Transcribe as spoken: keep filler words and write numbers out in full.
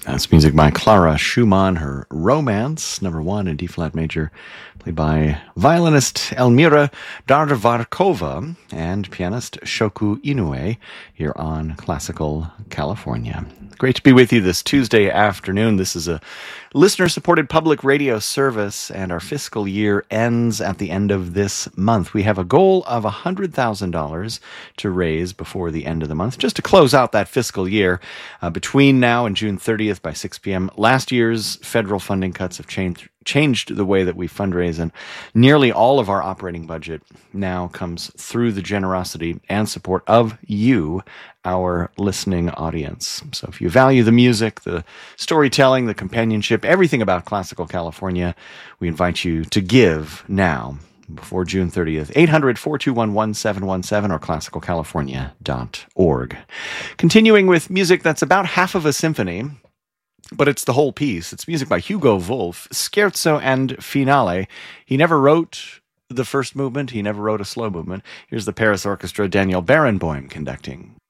That's music by Clara Schumann, her Romance, number one in D-flat major, played by violinist Elmira Darvarkova and pianist Shoku Inoue here on Classical California. Great to be with you this Tuesday afternoon. This is a listener-supported public radio service, and our fiscal year ends at the end of this month. We have a goal of one hundred thousand dollars to raise before the end of the month, just to close out that fiscal year. Uh, between now and June thirtieth by six p.m., last year's federal funding cuts have changed changed the way that we fundraise, and nearly all of our operating budget now comes through the generosity and support of you, our listening audience. So if you value the music, the storytelling, the companionship, everything about Classical California, we invite you to give now before June thirtieth. eight hundred, four two one, one seven one seven or classical california dot org. Continuing with music that's about half of a symphony, but it's the whole piece. It's music by Hugo Wolf, Scherzo and Finale. He never wrote the first movement. He never wrote a slow movement. Here's the Paris Orchestra, Daniel Barenboim conducting.